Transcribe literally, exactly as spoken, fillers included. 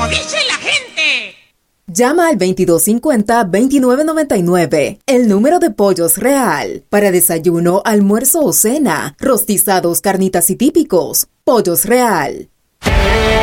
como dice la gente. Llama al veintidós cincuenta, veintinueve noventa y nueve, el número de Pollos Real. Para desayuno, almuerzo o cena, rostizados, carnitas y típicos. Pollos Real.